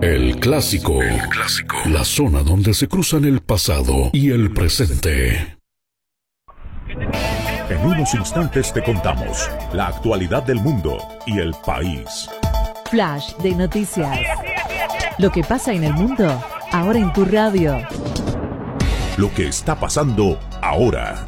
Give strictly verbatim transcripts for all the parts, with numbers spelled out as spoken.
El clásico. El clásico. La zona donde se cruzan el pasado y el presente. En unos instantes te contamos la actualidad del mundo y el país. Flash de noticias. Lo que pasa en el mundo, ahora en tu radio. Lo que está pasando ahora.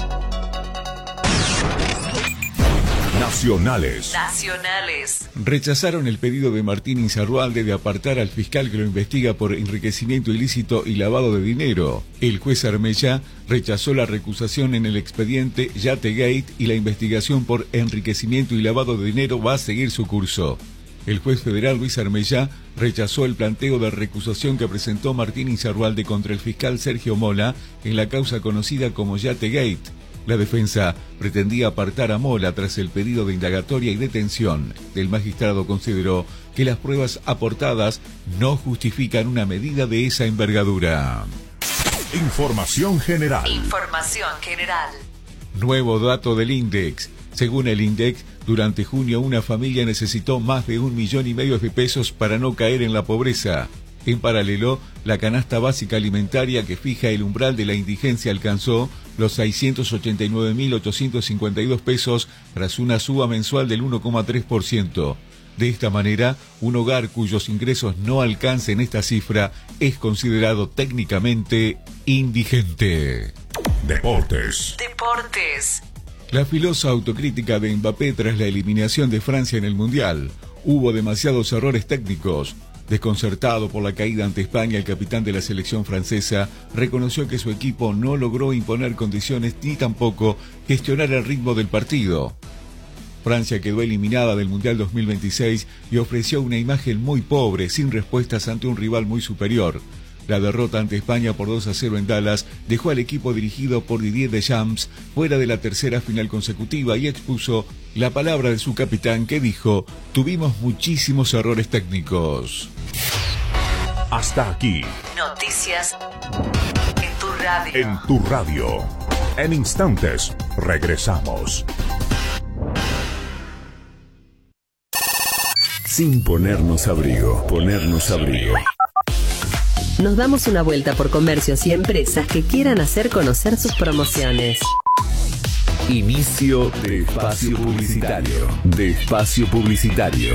Nacionales. Nacionales. Rechazaron el pedido de Martín Insaurralde de apartar al fiscal que lo investiga por enriquecimiento ilícito y lavado de dinero. El juez Armella rechazó la recusación en el expediente Yategate y la investigación por enriquecimiento y lavado de dinero va a seguir su curso. El juez federal Luis Armella rechazó el planteo de recusación que presentó Martín Insaurralde contra el fiscal Sergio Mola en la causa conocida como Yategate. La defensa pretendía apartar a Mola tras el pedido de indagatoria y detención. El magistrado consideró que las pruebas aportadas no justifican una medida de esa envergadura. Información general. Información general. Nuevo dato del INDEX. Según el INDEX, durante junio una familia necesitó más de un millón y medio de pesos para no caer en la pobreza. En paralelo, la canasta básica alimentaria que fija el umbral de la indigencia alcanzó los seiscientos ochenta y nueve mil ochocientos cincuenta y dos pesos tras una suba mensual del uno coma tres por ciento. De esta manera, un hogar cuyos ingresos no alcancen esta cifra es considerado técnicamente indigente. Deportes. Deportes. La filosa autocrítica de Mbappé tras la eliminación de Francia en el Mundial. Hubo demasiados errores técnicos. Desconcertado por la caída ante España, el capitán de la selección francesa reconoció que su equipo no logró imponer condiciones ni tampoco gestionar el ritmo del partido. Francia quedó eliminada del Mundial dos mil veintiséis y ofreció una imagen muy pobre, sin respuestas ante un rival muy superior. La derrota ante España por dos a cero en Dallas dejó al equipo dirigido por Didier Deschamps fuera de la tercera final consecutiva y expuso la palabra de su capitán que dijo: tuvimos muchísimos errores técnicos. Hasta aquí. Noticias en tu radio. En tu radio. En instantes regresamos. Sin ponernos abrigo, ponernos abrigo. Nos damos una vuelta por comercios y empresas que quieran hacer conocer sus promociones. Inicio de espacio publicitario. De espacio publicitario.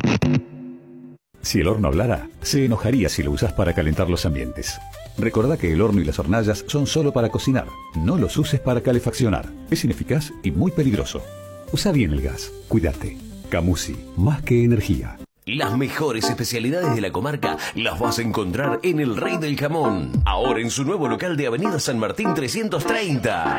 Si el horno hablara, se enojaría si lo usas para calentar los ambientes. Recordá que el horno y las hornallas son solo para cocinar. No los uses para calefaccionar. Es ineficaz y muy peligroso. Usa bien el gas. Cuídate. Camusi, más que energía. Las mejores especialidades de la comarca las vas a encontrar en El Rey del Jamón. Ahora en su nuevo local de Avenida San Martín trescientos treinta.